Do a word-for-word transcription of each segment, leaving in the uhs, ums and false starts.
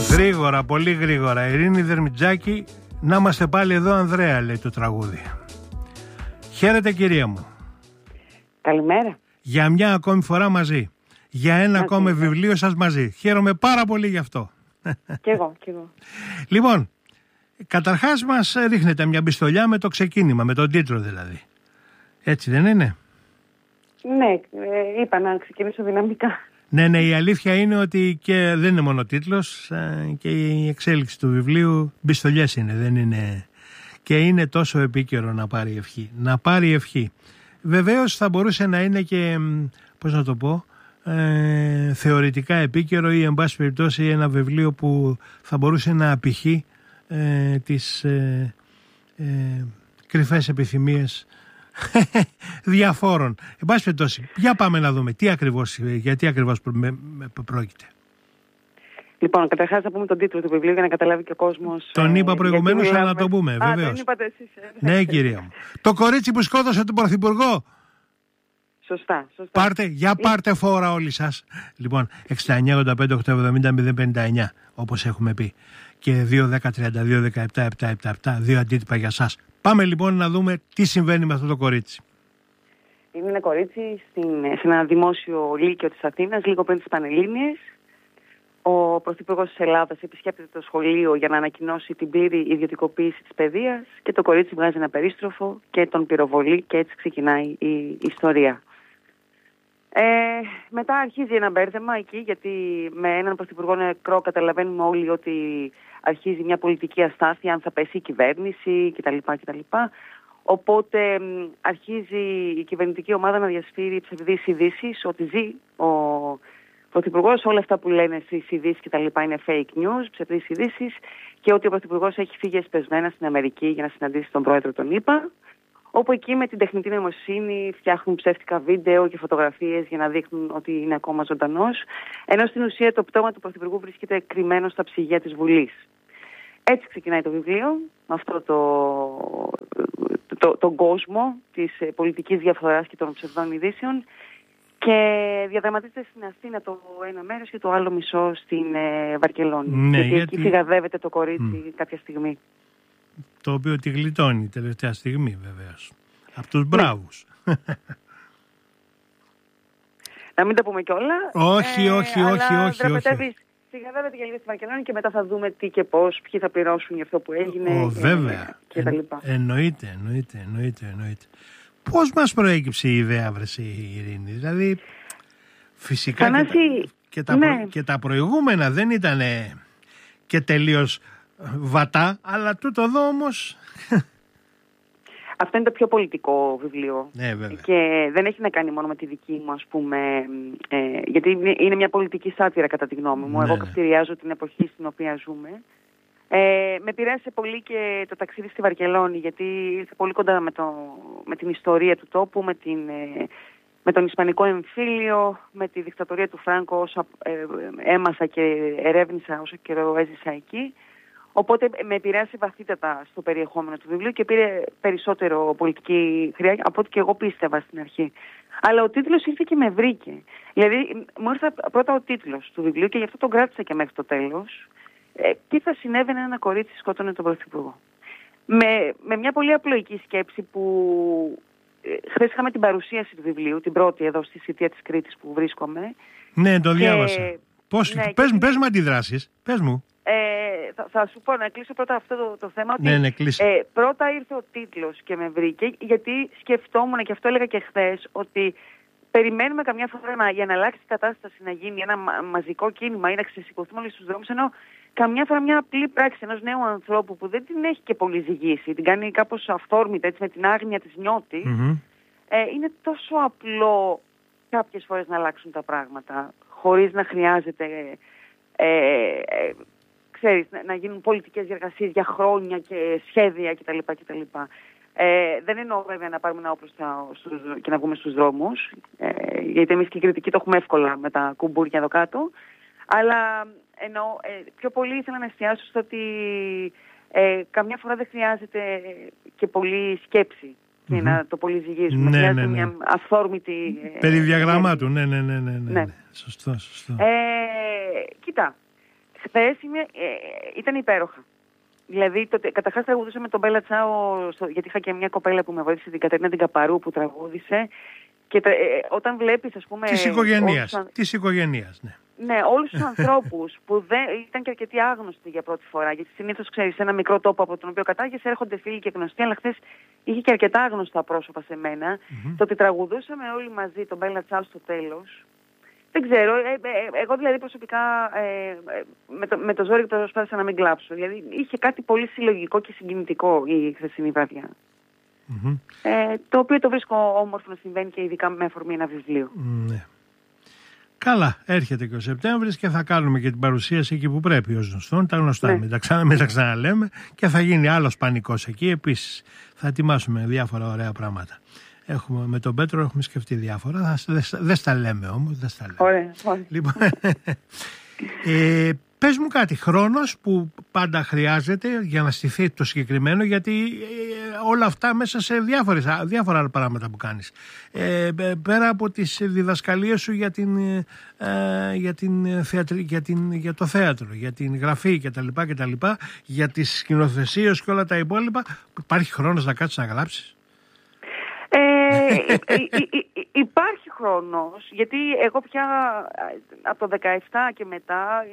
Γρήγορα, πολύ γρήγορα. Ειρήνη Δερμιτζάκη, να είμαστε πάλι εδώ, Ανδρέα, λέει το τραγούδι. Χαίρετε, κυρία μου. Καλημέρα. Για μια ακόμη φορά μαζί. Για ένα μαζί, ακόμη βιβλίο σας μαζί. Χαίρομαι πάρα πολύ γι' αυτό. Κι εγώ, κι εγώ. Λοιπόν, καταρχάς μας ρίχνετε μια πιστολιά με το ξεκίνημα, με τον τίτλο δηλαδή. Έτσι δεν είναι? Ναι, ε, είπα να ξεκινήσω δυναμικά. Ναι, ναι, η αλήθεια είναι ότι και δεν είναι μόνο τίτλος, και η εξέλιξη του βιβλίου πιστολιές είναι, δεν είναι. Και είναι τόσο επίκαιρο να πάρει ευχή. Να πάρει ευχή. Βεβαίως θα μπορούσε να είναι και, πώς να το πω, ε, θεωρητικά επίκαιρο ή εν πάση περιπτώσει ένα βιβλίο που θα μπορούσε να απηχεί ε, τις ε, ε, κρυφές επιθυμίες διαφόρων. Εν πάση περιπτώσει, για πάμε να δούμε τι ακριβώς, γιατί ακριβώς με, με, πρόκειται. Λοιπόν, καταρχάς θα πούμε τον τίτλο του βιβλίου για να καταλάβει και ο κόσμος. Τον είπα προηγουμένως, αλλά να το πούμε, βεβαίως. Α, τον είπατε εσείς. Ναι, κυρία μου. Το κορίτσι που σκότωσε τον Πρωθυπουργό. Σωστά, σωστά. Πάρτε, για πάρτε φόρα όλοι σας. Λοιπόν, εξήντα εννιά ογδόντα πέντε οκτακόσια εβδομήντα μηδέν πενήντα εννιά, όπως έχουμε πει. Και δύο δέκα τριάντα δύο δεκαεπτά επτακόσια εβδομήντα επτά, δύο αντίτυπα για σας. Πάμε λοιπόν να δούμε τι συμβαίνει με αυτό το κορίτσι. Είναι ένα κορίτσι στην, σε ένα δημόσιο λύκειο της Αθήνας, λίγο πριν τις Πανελλήνιες. Ο Πρωθυπουργός της Ελλάδας επισκέπτεται το σχολείο για να ανακοινώσει την πλήρη ιδιωτικοποίηση της παιδείας και το κορίτσι βγάζει ένα περίστροφο και τον πυροβολεί και έτσι ξεκινάει η ιστορία. Ε, μετά αρχίζει ένα μπέρδεμα εκεί, γιατί με έναν πρωθυπουργό νεκρό καταλαβαίνουμε όλοι ότι αρχίζει μια πολιτική αστάθεια, αν θα πέσει η κυβέρνηση κτλ. κτλ. Οπότε αρχίζει η κυβερνητική ομάδα να διασφύρει ψευδείς ειδήσεις ότι ζει ο πρωθυπουργός, όλα αυτά που λένε στις ειδήσεις κτλ. Είναι fake news, ψευδείς ειδήσεις, και ότι ο πρωθυπουργός έχει φύγει εσπεσμένα στην Αμερική για να συναντήσει τον πρόεδρο των ΗΠΑ. Όπου εκεί με την τεχνητή νοημοσύνη φτιάχνουν ψεύτικα βίντεο και φωτογραφίες για να δείχνουν ότι είναι ακόμα ζωντανός, ενώ στην ουσία το πτώμα του Πρωθυπουργού βρίσκεται κρυμμένο στα ψυγεία της Βουλής. Έτσι ξεκινάει το βιβλίο, με αυτό το, το, τον κόσμο της πολιτικής διαφθοράς και των ψευδών ειδήσεων, και διαδραματίζεται στην Αθήνα το ένα μέρος και το άλλο μισό στην ε, Βαρκελόνη. Ναι, γιατί, γιατί εκεί φυγαδεύεται το κορίτσι mm. κάποια στιγμή. Το οποίο τη γλιτώνει τελευταία στιγμή, βεβαίως. Από τους μπράβους. Ναι. Να μην τα πούμε κιόλα. Όχι, ε, όχι, όχι, αλλά όχι, όχι. Φυγαδεύεται για λίγο στη Βαρκελόνη και μετά θα δούμε τι και πώς, ποιοι θα πληρώσουν για αυτό που έγινε. Ο, και, βέβαια. Και τα λοιπά. Ε, εννοείται, εννοείται, εννοείται, εννοείται. Πώς μας προέκυψε η ιδέα, βρεσή Ειρήνη? Δηλαδή, φυσικά Θανάση, και, τα, και, τα ναι. προ, και τα προηγούμενα δεν ήταν και τελείως βατά, αλλά τούτο εδώ όμως... Αυτό είναι το πιο πολιτικό βιβλίο. Ναι, βέβαια. Και δεν έχει να κάνει μόνο με τη δική μου, ας πούμε, ε, γιατί είναι μια πολιτική σάτυρα κατά τη γνώμη μου. Ναι. Εγώ καυτηριάζω την εποχή στην οποία ζούμε. Ε, με επηρέασε πολύ και το ταξίδι στη Βαρκελόνη, γιατί ήρθε πολύ κοντά με, το, με την ιστορία του τόπου, με, την, ε, με τον Ισπανικό εμφύλιο, με τη δικτατορία του Φράνκο, όσο ε, έμασα και ερεύνησα όσο καιρό έζησα εκεί. Οπότε με επηρέασε βαθύτατα στο περιεχόμενο του βιβλίου και πήρε περισσότερο πολιτική χρειά από ό,τι και εγώ πίστευα στην αρχή. Αλλά ο τίτλος ήρθε και με βρήκε. Δηλαδή μου ήρθε πρώτα ο τίτλος του βιβλίου και γι' αυτό τον κράτησα και μέχρι το τέλος. Ε, τι θα συνέβαινε αν ένα κορίτσι σκότωνε τον Πρωθυπουργό. Με, με μια πολύ απλοϊκή σκέψη που ε, χθες είχαμε την παρουσίαση του βιβλίου, την πρώτη εδώ στη Σιτία της Κρήτης που βρίσκομαι. Ναι, το διάβασα. Πώς, ναι, πες, και... πες μου αντιδράσεις, πες μου. Ε, θα, θα σου πω να κλείσω πρώτα αυτό το, το θέμα. Ότι, ναι, ναι, ε, πρώτα ήρθε ο τίτλος και με βρήκε, γιατί σκεφτόμουν και αυτό έλεγα και χθες, ότι περιμένουμε καμιά φορά να, για να αλλάξει η κατάσταση, να γίνει ένα μα, μαζικό κίνημα ή να ξεσηκωθούμε όλοι στους δρόμους, ενώ καμιά φορά μια απλή πράξη ενός νέου ανθρώπου που δεν την έχει και πολύ ζυγίσει, την κάνει κάπως αυθόρμητα, έτσι, με την άγνοια της νιώτη, mm-hmm. ε, είναι τόσο απλό κάποιες φορές να αλλάξουν τα πράγματα, χωρίς να χρειάζεται... Ε, ε, ξέρεις, να, να γίνουν πολιτικές διεργασίες για χρόνια και σχέδια κτλ. κτλ. Ε, δεν εννοώ βέβαια να πάρουμε ένα όπλο στα, στους, και να βγούμε στους δρόμους, ε, γιατί εμείς και οι κριτικοί το έχουμε εύκολα με τα κουμπούρια εδώ κάτω, αλλά εννοώ, ε, πιο πολύ ήθελα να εστιάσω στο ότι ε, καμιά φορά δεν χρειάζεται και πολύ σκέψη και mm-hmm. να το πολύ ζυγίζουμε. Ναι, χρειάζεται ναι, ναι. μια αυθόρμητη... Ε, Περί διαγραμμάτου, ναι, ναι, ναι, ναι, ναι. ναι. Σωστό, σωστό. Ε, κοίτα. Χθες ε, ήταν υπέροχα. Δηλαδή, καταρχάς τραγουδούσα με τον Μπέλα Τσάο, γιατί είχα και μια κοπέλα που με βοήθησε, την Κατερίνα την Καπαρού, που τραγούδισε. Και ε, όταν βλέπεις, ας πούμε... Της οικογένειας, όλους, της οικογένειας, ναι. Ναι, όλους τους ανθρώπους που δεν, ήταν και αρκετοί άγνωστοι για πρώτη φορά. Γιατί συνήθως, ξέρεις, σε ένα μικρό τόπο από τον οποίο κατάγεσαι έρχονται φίλοι και γνωστοί, αλλά χθες είχε και αρκετά άγνωστα πρόσωπα σε μένα. Mm-hmm. Το ότι τραγουδούσαμε όλοι μαζί τον Μπέλα Τσάο στο τέλος. Δεν ξέρω, ε, ε, εγώ δηλαδή προσωπικά ε, με, το, με το ζόρι προσπάθησα να μην κλάψω. Δηλαδή είχε κάτι πολύ συλλογικό και συγκινητικό η χθεσινή βραδιά. Mm-hmm. Ε, το οποίο το βρίσκω όμορφο να συμβαίνει και ειδικά με αφορμή ένα βιβλίο. Ναι. Καλά, έρχεται και ο Σεπτέμβρης και θα κάνουμε και την παρουσίαση εκεί που πρέπει ως γνωστόν. Τα γνωστά, ναι. μην, τα ξανα, μην τα ξαναλέμε, και θα γίνει άλλος πανικός εκεί. Επίσης θα ετοιμάσουμε διάφορα ωραία πράγματα. Έχουμε, με τον Πέτρο έχουμε σκεφτεί διάφορα, δεν δε στα λέμε όμως. Δεν στα λέμε. Ωραία, ωραία. Λοιπόν, ε, πες μου κάτι, χρόνος που πάντα χρειάζεται για να στηθεί το συγκεκριμένο, γιατί ε, όλα αυτά μέσα σε διάφορες, διάφορα άλλα πράγματα που κάνεις. Ε, πέρα από τις διδασκαλίες σου για, την, ε, για, την θεατρι, για, την, για το θέατρο, για την γραφή κτλ, κτλ, για τις σκηνοθεσίες και όλα τα υπόλοιπα, υπάρχει χρόνος να κάτσεις να γράψεις? Ε, υπάρχει χρόνος, γιατί εγώ πια από το δεκαεπτά και μετά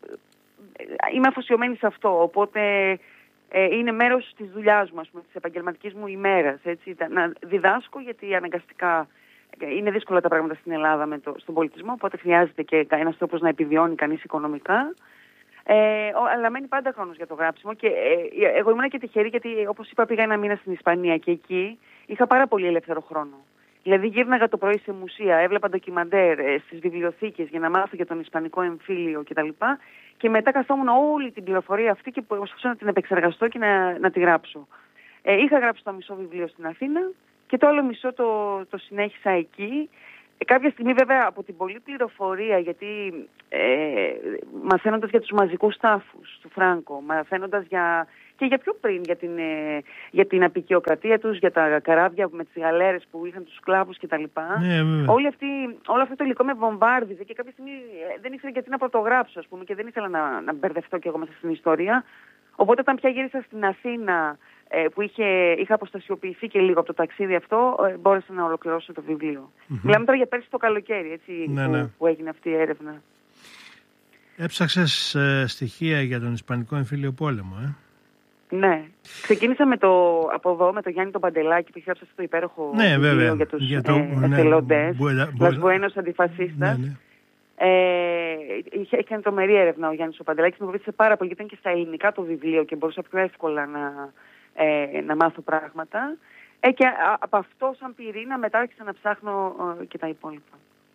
είμαι αφοσιωμένη σε αυτό, οπότε ε, είναι μέρος της δουλειάς μου, ας πούμε, της επαγγελματικής μου ημέρας, έτσι, να διδάσκω, γιατί αναγκαστικά είναι δύσκολα τα πράγματα στην Ελλάδα με το, στον πολιτισμό, οπότε χρειάζεται και ένας τρόπος να επιβιώνει κανείς οικονομικά. Ε, αλλά μένει πάντα χρόνος για το γράψιμο και ε, εγώ ήμουν και τυχερή, γιατί όπως είπα πήγα ένα μήνα στην Ισπανία και εκεί είχα πάρα πολύ ελεύθερο χρόνο. Δηλαδή γύρναγα το πρωί σε μουσεία, έβλεπα ντοκιμαντέρ ε, στις βιβλιοθήκες για να μάθω για τον Ισπανικό εμφύλιο κτλ. Και μετά καθόμουν όλη την πληροφορία αυτή και προσπαθούσα να την επεξεργαστώ και να, να τη γράψω. Ε, είχα γράψει το μισό βιβλίο στην Αθήνα και το άλλο μισό το, το συνέχισα εκεί. Ε, κάποια στιγμή βέβαια από την πολλή πληροφορία, γιατί ε, μαθαίνοντας για τους μαζικούς τάφους του Φράνκο, μαθαίνοντας για, και για πιο πριν για την, ε, για την απικιοκρατία τους, για τα καράβια με τις γαλέρες που είχαν τους σκλάβους κτλ. Ναι, όλη αυτή, όλο αυτό το υλικό με βομβάρδιζε και κάποια στιγμή ε, δεν ήξερα γιατί να πρωτογράψω, ας πούμε, και δεν ήθελα να, να μπερδευτώ κι εγώ μέσα στην ιστορία. Οπότε όταν πια γύρισα στην Αθήνα, που είχε, είχα αποστασιοποιηθεί και λίγο από το ταξίδι αυτό, μπόρεσα να ολοκληρώσω το βιβλίο. Mm-hmm. Μιλάμε τώρα για πέρσι το καλοκαίρι, έτσι, ναι, που, ναι. που έγινε αυτή η έρευνα. Έψαξες ε, στοιχεία για τον Ισπανικό εμφύλιο πόλεμο, ε? Ναι. Ξεκίνησα με το, από εδώ με τον Γιάννη τον Παντελάκη που είχε γράψει το υπέροχο ναι, βιβλίο για τους για το, ε, ναι, εθελοντές, Las Buenos Αντιφασίστας. Ναι, ναι. Ε, είχε, είχε κάνει τρομερή έρευνα ο Γιάννης ο Παντελάκης, με βοήθησε πάρα πολύ, γιατί ήταν και στα ελληνικά το βιβλίο και μπορούσα πιο εύκολα να, ε, να μάθω πράγματα. Ε, και α, από αυτό σαν πυρήνα μετά άρχισα να ψάχνω ε, και τα υπόλοιπα.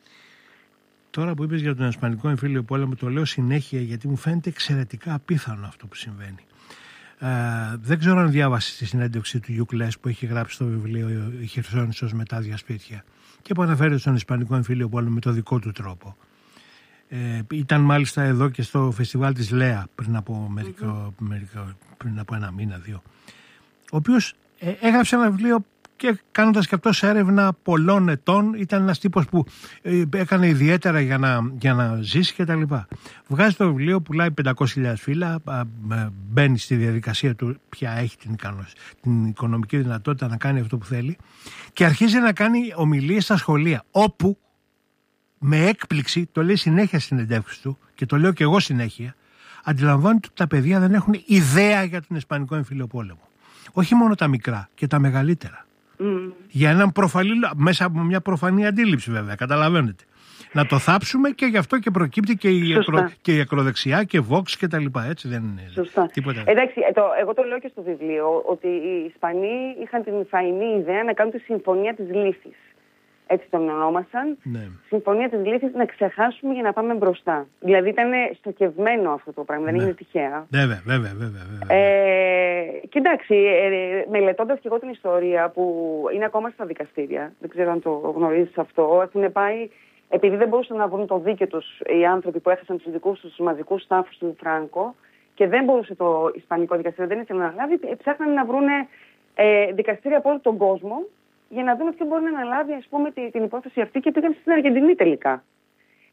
Τώρα που είπες για τον Ισπανικό εμφύλιο πόλεμο, το λέω συνέχεια γιατί μου φαίνεται εξαιρετικά απίθανο αυτό που συμβαίνει. Ε, δεν ξέρω αν διάβασε τη συνέντευξη του Γιουκλές που έχει γράψει το βιβλίο «Η Χερσόνησος μετά διασπίτια» και που αναφέρει στον Ισπανικό εμφύλιο πόλεμο με το δικό του τρόπο. Ε, ήταν μάλιστα εδώ και στο φεστιβάλ της Λέα πριν από, μερικό, mm-hmm. μερικό, πριν από ένα μήνα, δύο, ο οποίος ε, έγραψε ένα βιβλίο και κάνοντας και αυτός έρευνα πολλών ετών. Ήταν ένας τύπος που ε, έκανε ιδιαίτερα για να, για να ζήσει και τα λοιπά. Βγάζει το βιβλίο, πουλάει πεντακόσιες χιλιάδες φύλλα, μπαίνει στη διαδικασία του, πια έχει την, την οικονομική δυνατότητα να κάνει αυτό που θέλει και αρχίζει να κάνει ομιλίες στα σχολεία, όπου με έκπληξη, το λέει συνέχεια στην συνεντεύξη του και το λέω και εγώ συνέχεια, αντιλαμβάνεται ότι τα παιδιά δεν έχουν ιδέα για τον Ισπανικό εμφύλιο πόλεμο. Όχι μόνο τα μικρά, και τα μεγαλύτερα. Mm. Για έναν προφανή, μέσα από μια προφανή αντίληψη βέβαια, καταλαβαίνετε. Να το θάψουμε και γι' αυτό και προκύπτει και η, ακρο, και η ακροδεξιά και Vox και τα λοιπά. Έτσι δεν είναι Σωστά. τίποτα. Εντάξει, το, εγώ το λέω και στο βιβλίο, ότι οι Ισπανοί είχαν την φαϊνή ιδέα να κάνουν τη συμφωνία της λύθης. Έτσι τον ονόμασαν. Ναι. Συμφωνία της λύθης, να ξεχάσουμε για να πάμε μπροστά. Δηλαδή ήταν στοχευμένο αυτό το πράγμα, ναι. Δεν είναι τυχαία. Βέβαια, βέβαια, βέβαια. βέβαια. Ε, και εντάξει, ε, μελετώντας και εγώ την ιστορία που είναι ακόμα στα δικαστήρια, δεν ξέρω αν το γνωρίζεις αυτό, έχουν πάει, επειδή δεν μπορούσαν να βρουν το δίκαιο τους οι άνθρωποι που έχασαν τους δικούς τους μαζικούς τάφους του Φράνκο και δεν μπορούσε το Ισπανικό δικαστήριο, δεν ήθελε να λάβει, ψάχναν να βρουν ε, δικαστήρια από όλο τον κόσμο, για να δούμε ποιο μπορεί να αναλάβει, ας πούμε, την, την υπόθεση αυτή, και πήγαν στην Αργεντινή τελικά.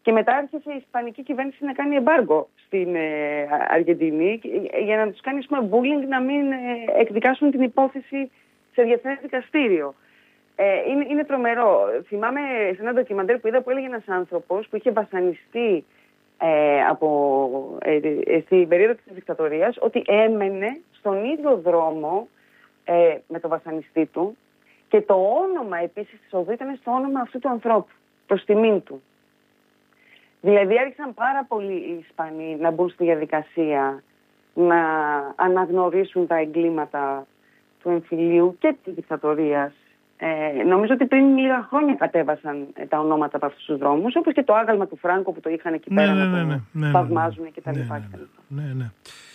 Και μετά άρχισε η ισπανική κυβέρνηση να κάνει εμπάργκο στην ε, Αργεντινή για να τους κάνει, ας πούμε, bullying να μην ε, εκδικάσουν την υπόθεση σε διεθνές δικαστήριο. Ε, είναι, είναι τρομερό. Θυμάμαι σε ένα ντοκιμαντέρ που είδα που έλεγε ένας άνθρωπος που είχε βασανιστεί ε, από, ε, ε, στην περίοδο της δικτατορίας, ότι έμενε στον ίδιο δρόμο ε, με το βασανιστή του και το όνομα επίσης της οδού ήταν στο όνομα αυτού του ανθρώπου, προς τιμήν του. Δηλαδή άρχισαν πάρα πολλοί οι Ισπανοί να μπουν στη διαδικασία να αναγνωρίσουν τα εγκλήματα του εμφυλίου και της δικτατορίας. Ε, νομίζω ότι πριν λίγα χρόνια κατέβασαν ε, τα ονόματα από αυτούς τους δρόμους, όπως και το άγαλμα του Φράγκο που το είχαν εκεί πέρα, ναι, να ναι, το ναι, ναι, θαυμάζουν ναι, και τα ναι, λοιπά. Ναι, ναι, ναι, ναι.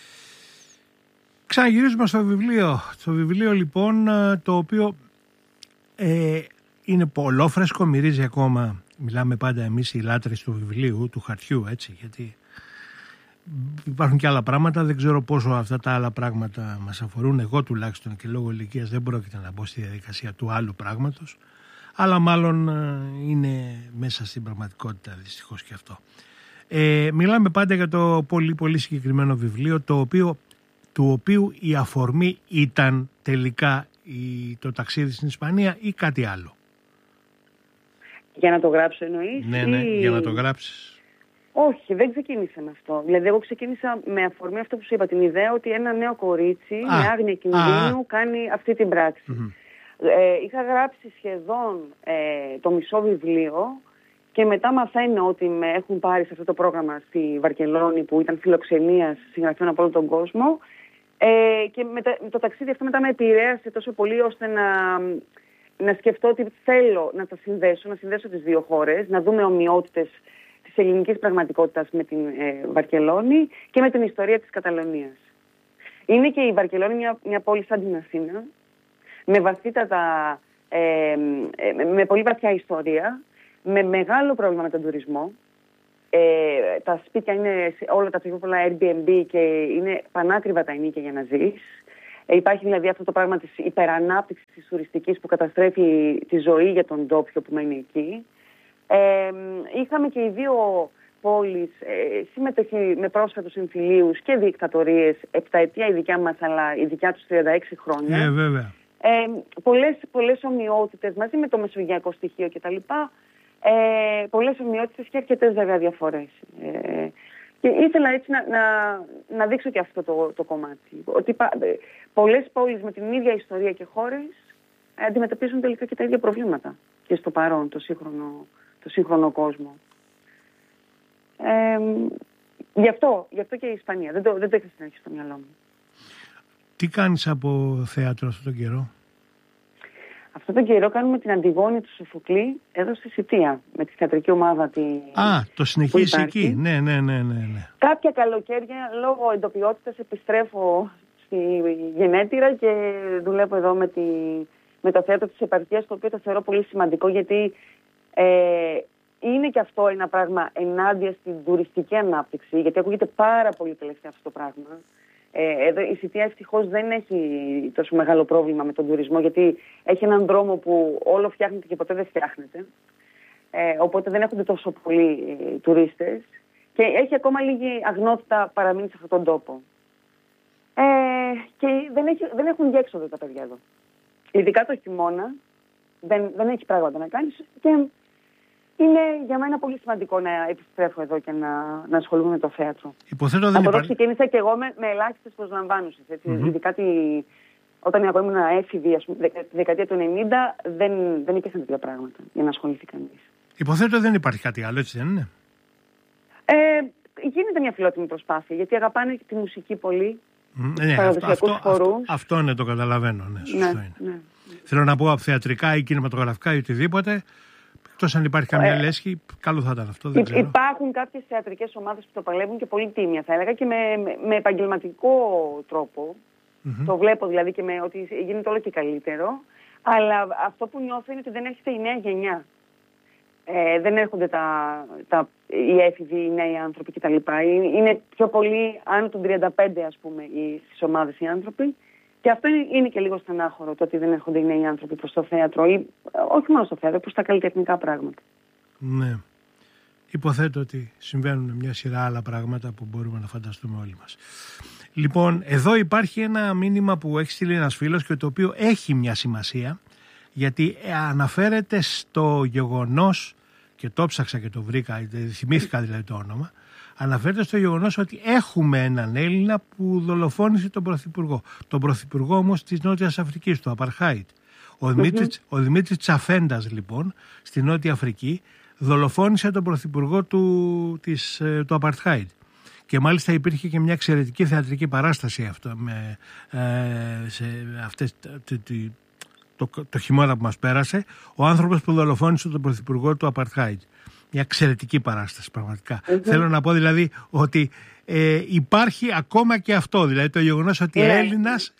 Ξαναγυρίζουμε στο βιβλίο. Το βιβλίο λοιπόν, το οποίο ε, είναι πολλόφρεσκο, μυρίζει ακόμα. Μιλάμε πάντα εμείς οι λάτρες του βιβλίου, του χαρτιού, έτσι, γιατί υπάρχουν και άλλα πράγματα. Δεν ξέρω πόσο αυτά τα άλλα πράγματα μας αφορούν. Εγώ τουλάχιστον και λόγω ηλικίας δεν πρόκειται να μπω στη διαδικασία του άλλου πράγματος. Αλλά μάλλον είναι μέσα στην πραγματικότητα δυστυχώς και αυτό. Ε, μιλάμε πάντα για το πολύ πολύ συγκεκριμένο βιβλίο, το οποίο, του οποίου η αφορμή ήταν τελικά η, το ταξίδι στην Ισπανία ή κάτι άλλο. Για να το γράψω εννοείς? Ναι, ναι, ή... για να το γράψεις. Όχι, δεν ξεκίνησα με αυτό. Δηλαδή, εγώ ξεκίνησα με αφορμή αυτό που σου είπα, την ιδέα ότι ένα νέο κορίτσι α, με άγνοια κινδύνου α, κάνει αυτή την πράξη. Mm-hmm. Ε, είχα γράψει σχεδόν ε, το μισό βιβλίο και μετά μαθαίνω ότι με έχουν πάρει σε αυτό το πρόγραμμα στη Βαρκελόνη που ήταν φιλοξενία συγγραφέων από όλο τον κόσμο. Ε, και με τα, το ταξίδι αυτό μετά με επηρέασε τόσο πολύ ώστε να, να σκεφτώ ότι θέλω να τα συνδέσω, να συνδέσω τις δύο χώρες, να δούμε ομοιότητες της ελληνικής πραγματικότητας με την ε, Βαρκελόνη και με την ιστορία της Καταλωνίας. Είναι και η Βαρκελόνη μια, μια πόλη σαν την Αθήνα, με βαθύτατα, ε, ε, με πολύ βαθιά ιστορία, με μεγάλο πρόβλημα με τον τουρισμό. Ε, τα σπίτια είναι όλα τα πιο πολλά Airbnb και είναι πανάκριβα τα ενίκια για να ζεις. Ε, υπάρχει δηλαδή αυτό το πράγμα της υπερανάπτυξης της τουριστικής που καταστρέφει τη ζωή για τον ντόπιο που μένει εκεί. Ε, είχαμε και οι δύο πόλεις ε, συμμετοχή με πρόσφατους εμφυλίους και δικτατορίες, επταετία η δικιά μας, αλλά η δικιά τους τριάντα έξι χρόνια. Ε, βέβαια. Ε, πολλές, πολλές ομοιότητες μαζί με το μεσογειακό στοιχείο κτλ. Ε, πολλές ομοιότητες και αρκετές βέβαια διαφορές. Ε, και ήθελα έτσι να, να, να δείξω και αυτό το, το κομμάτι. Ότι ε, πολλές πόλεις με την ίδια ιστορία και χώρες ε, αντιμετωπίζουν τελικά και τα ίδια προβλήματα και στο παρόν, το σύγχρονο, το σύγχρονο κόσμο. Ε, γι' αυτό, γι' αυτό και η Ισπανία. Δεν το, δεν το είχα στην αρχή στο μυαλό μου. Τι κάνεις από θέατρο αυτόν τον καιρό? Αυτόν τον καιρό κάνουμε την Αντιγόνη του Σοφοκλή εδώ στη Σιτία, με τη θεατρική ομάδα. Τη... Α, το συνεχίζει εκεί. Ναι, ναι, ναι, ναι, ναι. Κάποια καλοκαίρια, λόγω εντοπιότητας, επιστρέφω στη γενέτειρα και δουλεύω εδώ με, τη... με το θέατρο της επαρχίας, το οποίο το θεωρώ πολύ σημαντικό, γιατί ε, είναι και αυτό ένα πράγμα ενάντια στην τουριστική ανάπτυξη, γιατί ακούγεται πάρα πολύ τελευταία αυτό το πράγμα. Ε, εδώ η Σιτία ευτυχώς δεν έχει τόσο μεγάλο πρόβλημα με τον τουρισμό, γιατί έχει έναν δρόμο που όλο φτιάχνεται και ποτέ δεν φτιάχνεται. Ε, οπότε δεν έχονται τόσο πολλοί ε, τουρίστες και έχει ακόμα λίγη αγνότητα παραμείνει σε αυτόν τον τόπο. Ε, και δεν, έχει, δεν έχουν διέξοδο τα παιδιά εδώ. Ειδικά το χειμώνα δεν, δεν έχει πράγματα να κάνεις και είναι για μένα πολύ σημαντικό να επιστρέφω εδώ και να, να ασχολούμαι με το θέατρο. Υποθέτω δεν Από εδώ υπάρχει... ξεκίνησα και εγώ με, με ελάχιστες προσλαμβάνουσες. Mm-hmm. Ειδικά τη, όταν εγώ ήμουν έφηβη, ας πούμε, τη δεκαετία του ενενήντα, δεν, δεν υπήρχαν τέτοια πράγματα για να ασχοληθεί κανείς. Υποθέτω δεν υπάρχει κάτι άλλο, έτσι δεν είναι? Ε, γίνεται μια φιλότιμη προσπάθεια, γιατί αγαπάνε τη μουσική πολύ. Mm, ναι, αυτό, αυτό, αυτό, αυτό είναι, το καταλαβαίνω. Ναι, σωστό ναι, είναι. Ναι, ναι. Θέλω να πω θεατρικά ή κινηματογραφικά ή οτιδήποτε. Εκτός αν υπάρχει καμιά ε, λέσχη, καλό θα ήταν αυτό. Δεν ξέρω. Υπάρχουν κάποιες θεατρικές ομάδες που το παλεύουν και πολύ τίμια, θα έλεγα, και με, με, με επαγγελματικό τρόπο. Mm-hmm. Το βλέπω δηλαδή και με ότι γίνεται όλο και καλύτερο. Αλλά αυτό που νιώθω είναι ότι δεν έρχεται η νέα γενιά. Ε, δεν έρχονται τα, τα, οι έφηβοι, οι νέοι άνθρωποι κτλ. Είναι πιο πολύ άνω των τριάντα πέντε, ας πούμε, στις ομάδες οι άνθρωποι. Και αυτό είναι και λίγο στενάχωρο, το ότι δεν έρχονται οι νέοι άνθρωποι προς το θέατρο, ή όχι μόνο στο θέατρο, προς τα καλλιτεχνικά πράγματα. Ναι. υποθέτω ότι συμβαίνουν μια σειρά άλλα πράγματα που μπορούμε να φανταστούμε όλοι μας. Λοιπόν, εδώ υπάρχει ένα μήνυμα που έχει στείλει ένας φίλος και το οποίο έχει μια σημασία, γιατί αναφέρεται στο γεγονός, και το ψάξα και το βρήκα, θυμήθηκα δηλαδή το όνομα, αναφέρεται στο γεγονός ότι έχουμε έναν Έλληνα που δολοφόνησε τον Πρωθυπουργό. Τον Πρωθυπουργό όμως της Νότιας Αφρικής, του Απαρχάιτ. Ο Δημήτρης, ο Δημήτρης Τσαφέντας λοιπόν, στη Νότια Αφρική, δολοφόνησε τον Πρωθυπουργό του, της, του Απαρχάιτ. Και μάλιστα υπήρχε και μια εξαιρετική θεατρική παράσταση αυτό, με, ε, σε αυτές, το, το, το, το χειμώνα που μας πέρασε, ο άνθρωπος που δολοφόνησε τον Πρωθυπουργό του Απαρχάιτ. Μια εξαιρετική παράσταση πραγματικά. Mm-hmm. Θέλω να πω δηλαδή ότι ε, υπάρχει ακόμα και αυτό, δηλαδή το γεγονός ότι yeah. Έλληνας,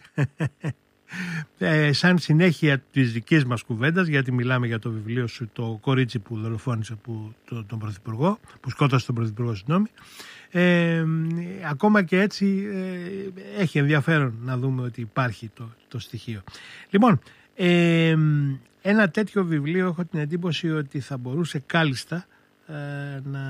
ε, σαν συνέχεια της δικής μας κουβέντας, γιατί μιλάμε για το βιβλίο σου, το κορίτσι που δολοφόνησε που, το, τον Πρωθυπουργό, που σκότωσε τον Πρωθυπουργό, συγγνώμη, ε, ακόμα και έτσι ε, έχει ενδιαφέρον να δούμε ότι υπάρχει το, το στοιχείο. Λοιπόν, ε, ένα τέτοιο βιβλίο έχω την εντύπωση ότι θα μπορούσε κάλλιστα ε, να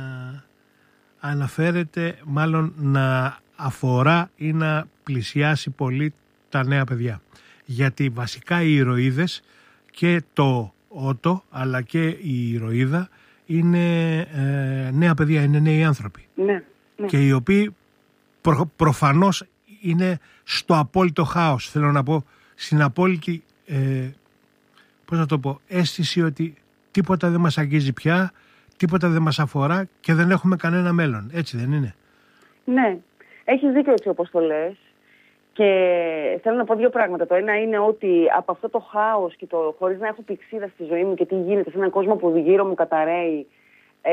αναφέρεται, μάλλον να αφορά ή να πλησιάσει πολύ τα νέα παιδιά. Γιατί βασικά οι ηρωίδες, και το Ότο αλλά και η ηρωίδα, είναι ε, νέα παιδιά, είναι νέοι άνθρωποι. Ναι, ναι. Και οι οποίοι προ, προφανώς είναι στο απόλυτο χάος, θέλω να πω, στην απόλυτη ε, πώς να το πω, αίσθηση ότι τίποτα δεν μας αγγίζει πια, τίποτα δεν μας αφορά και δεν έχουμε κανένα μέλλον. Έτσι δεν είναι? Ναι, έχεις δίκιο έτσι όπως το λες. Και θέλω να πω δύο πράγματα. Το ένα είναι ότι από αυτό το χάος και το χωρίς να έχω πηξίδα στη ζωή μου και τι γίνεται σε έναν κόσμο που γύρω μου καταραίει, ε,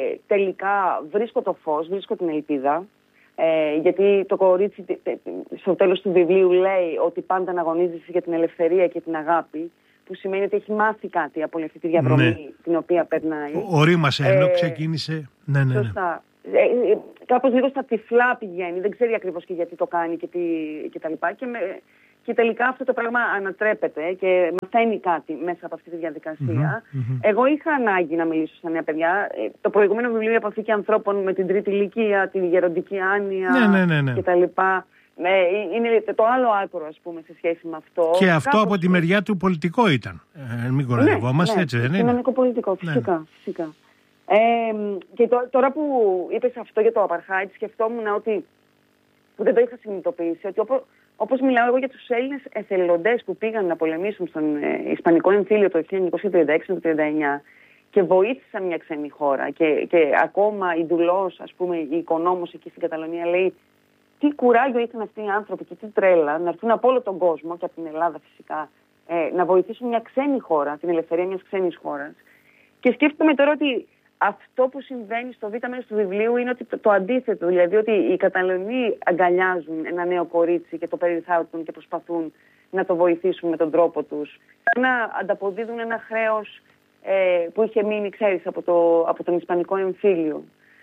τελικά βρίσκω το φως, βρίσκω την ελπίδα. Ε, γιατί το κορίτσι στο τέλος του βιβλίου λέει ότι πάντα αναγωνίζεσαι για την ελευθερία και την αγάπη, που σημαίνει ότι έχει μάθει κάτι από όλη αυτή τη διαδρομή, ναι, την οποία περνάει. Ορίμασε ενώ ε, ξεκίνησε. Ναι, ναι, ναι. Σωστά. Ε, ε, κάπως λίγο στα τυφλά πηγαίνει, δεν ξέρει ακριβώς και γιατί το κάνει και, τι, και τα λοιπά. Και, με, και τελικά αυτό το πράγμα ανατρέπεται και μαθαίνει κάτι μέσα από αυτή τη διαδικασία. Mm-hmm, mm-hmm. Εγώ είχα ανάγκη να μιλήσω στα νέα παιδιά. Ε, το προηγούμενο βιβλίο, η Αποθήκη Ανθρώπων, με την τρίτη ηλικία, τη γεροντική άνοια, ναι, ναι, ναι, ναι, και τα λοιπά. Ναι, είναι το άλλο άκρο, ας πούμε, σε σχέση με αυτό. Και αυτό κάπως από τη μεριά του πολιτικό ήταν. Ε, μην κοροϊδευόμαστε, ναι, έτσι δεν είναι? Κοινωνικό-πολιτικό, φυσικά. Ναι. φυσικά. Ε, και το, τώρα που είπες αυτό για το Απαρχάιτ, σκεφτόμουν ότι, που δεν το είχα συνειδητοποιήσει, ότι όπω, όπως μιλάω εγώ για τους Έλληνες εθελοντές που πήγαν να πολεμήσουν στον ε, Ισπανικό εμφύλιο το χίλια εννιακόσια τριάντα έξι με τριάντα εννιά και βοήθησαν μια ξένη χώρα, και, και ακόμα η Ντουλός, ας πούμε, η οικονόμος εκεί στην Καταλωνία, λέει τι κουράγιο είχαν αυτοί οι άνθρωποι και τι τρέλα να έρθουν από όλο τον κόσμο και από την Ελλάδα φυσικά, ε, να βοηθήσουν μια ξένη χώρα, την ελευθερία μιας ξένης χώρας. Και σκέφτομαι τώρα ότι αυτό που συμβαίνει στο β' μέρος του βιβλίου είναι ότι το, το αντίθετο, δηλαδή ότι οι Καταλωνοί αγκαλιάζουν ένα νέο κορίτσι και το περιθάλπτουν και προσπαθούν να το βοηθήσουν με τον τρόπο τους, να ανταποδίδουν ένα χρέος ε, που είχε μείνει, ξέρεις, από, το, από τον Ισπανικό εμφύλιο.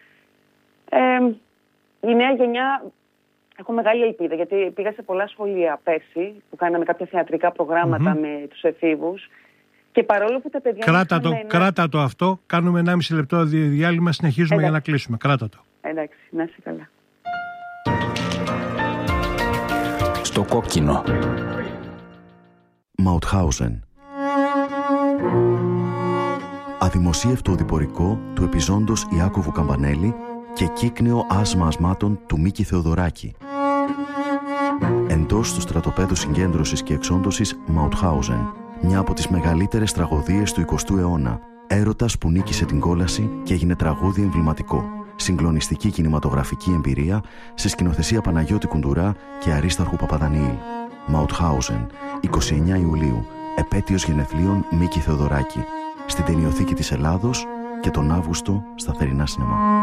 Ε, η νέα γενιά, έχω μεγάλη ελπίδα, γιατί πήγα σε πολλά σχολεία πέρσι που κάναμε κάποια θεατρικά προγράμματα mm-hmm. με τους εφήβους. Και παρόλο που τα παιδιά... Κράτα το, ένα... κράτα το αυτό, κάνουμε ενάμιση λεπτό διάλειμμα, συνεχίζουμε. Εντάξει. Για να κλείσουμε. Κράτα το. Εντάξει, να είσαι καλά. Στο κόκκινο. Μαουτχάουζεν. Αδημοσίευτο οδηπορικό του επιζώντος Ιάκωβου Καμπανέλη και κύκνεο άσμα ασμάτων του Μίκη Θεοδωράκη. Εντός του στρατοπέδου συγκέντρωσης και εξόντωσης Μαουτχάουζεν. Μια από τις μεγαλύτερες τραγωδίες του εικοστού αιώνα. Έρωτας που νίκησε την κόλαση και έγινε τραγούδι εμβληματικό. Συγκλονιστική κινηματογραφική εμπειρία σε σκηνοθεσία Παναγιώτη Κουντουρά και Αρίσταρχου Παπαδανιήλ. Μαουτχάουζεν, εικοστή ενάτη Ιουλίου, επέτειος γενεθλίων Μίκη Θεοδωράκη. Στην Ταινιοθήκη της Ελλάδος και τον Αύγουστο στα θερινά σινεμά.